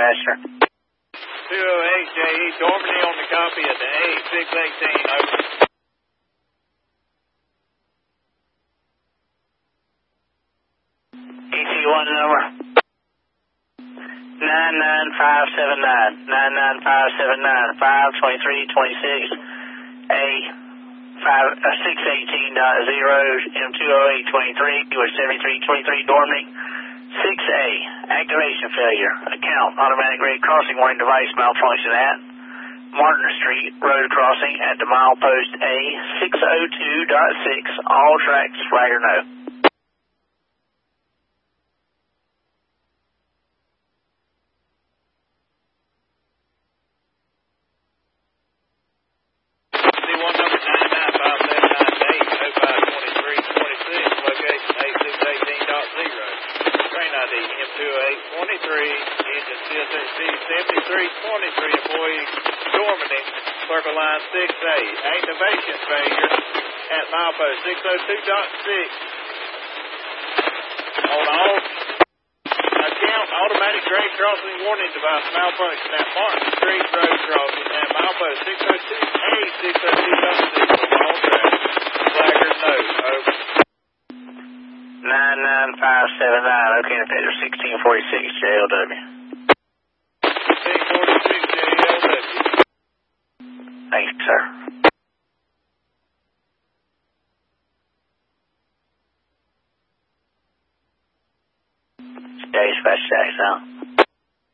dispatcher. 208 JE, Dormany on the copy at the A618, over. EC1 number 99579, 99579, 52326, A618.0, M20823, was 7323 Dormany. 6A, activation failure, account, automatic grade crossing warning device malfunction at Martin Street road crossing at the milepost A602.6, all tracks flag or no. C1 number 99579, 052326, location A618.0. Train ID M20823, engine CSHC 7323, employee Dormany, circle line 6A, activation failure at milepost 602.6. On all account, automatic grade crossing warning device malfunction at Martin Street road crossing at milepost 602A, 602.6, all tracks. Flaggers no, over. 99579, okay, Pedro 1646 JLW. 1646 JLW. Thanks, sir. Dispatch, out.